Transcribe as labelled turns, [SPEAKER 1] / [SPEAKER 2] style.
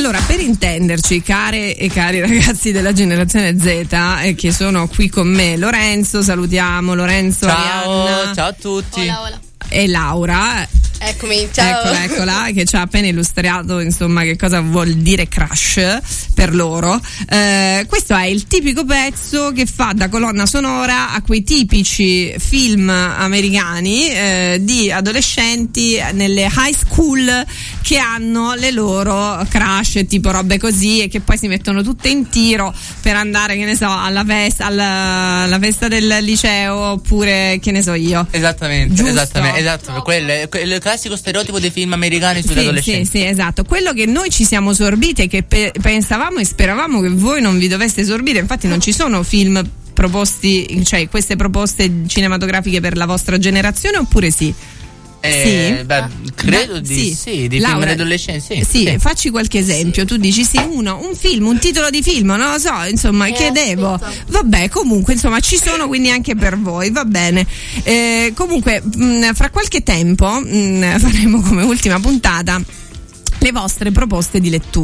[SPEAKER 1] Allora, per intenderci, care e cari ragazzi della generazione Z, che sono qui con me, Lorenzo, salutiamo Lorenzo,
[SPEAKER 2] ciao,
[SPEAKER 1] Arianna,
[SPEAKER 2] ciao a tutti.
[SPEAKER 3] Hola.
[SPEAKER 1] E Laura.
[SPEAKER 3] Eccomi, ciao.
[SPEAKER 1] Eccola, che ci ha appena illustrato, insomma, che cosa vuol dire crush per loro. Questo è il tipico pezzo che fa da colonna sonora a quei tipici film americani di adolescenti nelle high school che hanno le loro crush, tipo robe così, e che poi si mettono tutte in tiro per andare, che ne so, alla festa del liceo, oppure che ne so io.
[SPEAKER 2] Esattamente,
[SPEAKER 1] Giusto?
[SPEAKER 2] esatto, quello è il classico stereotipo dei film americani sugli adolescenti.
[SPEAKER 1] Sì, esatto. Quello che noi ci siamo sorbiti e che pensavamo e speravamo che voi non vi doveste sorbire, infatti non ci sono film proposti, cioè queste proposte cinematografiche per la vostra generazione, oppure sì? Sì?
[SPEAKER 2] Beh, credo di sì, di
[SPEAKER 1] Laura,
[SPEAKER 2] film adolescenti.
[SPEAKER 1] Sì, facci qualche esempio. Tu dici sì, un film, un titolo di film, non lo so, insomma, chiedevo.
[SPEAKER 3] Aspetta.
[SPEAKER 1] Vabbè, comunque, insomma, ci sono, quindi anche per voi, va bene. Comunque, fra qualche tempo faremo come ultima puntata le vostre proposte di lettura.